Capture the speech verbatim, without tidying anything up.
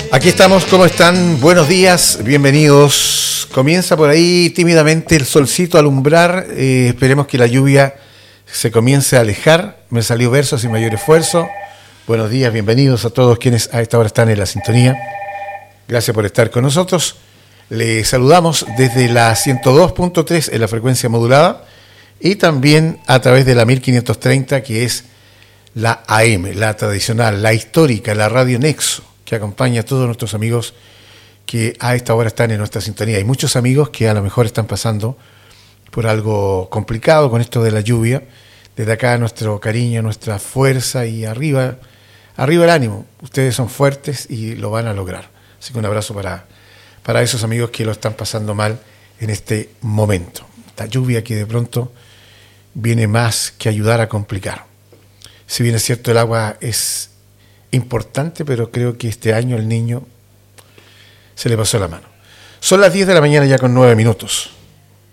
Aquí estamos, ¿cómo están? Buenos días, bienvenidos. Comienza por ahí tímidamente el solcito a alumbrar. Eh, esperemos que la lluvia se comience a alejar. Me salió verso sin mayor esfuerzo. Buenos días, bienvenidos a todos quienes a esta hora están en la sintonía. Gracias por estar con nosotros. Les saludamos desde la ciento dos punto tres en la frecuencia modulada y también a través de la mil quinientos treinta, que es la A M, la tradicional, la histórica, la Radio Nexo, que acompaña a todos nuestros amigos que a esta hora están en nuestra sintonía. Hay muchos amigos que a lo mejor están pasando por algo complicado con esto de la lluvia. Desde acá nuestro cariño, nuestra fuerza y arriba, arriba el ánimo. Ustedes son fuertes y lo van a lograr. Así que un abrazo para, para esos amigos que lo están pasando mal en este momento. Esta lluvia que de pronto viene más que ayudar a complicar. Si bien es cierto, el agua es importante, pero creo que este año el niño se le pasó la mano. Son las diez de la mañana ya con nueve minutos.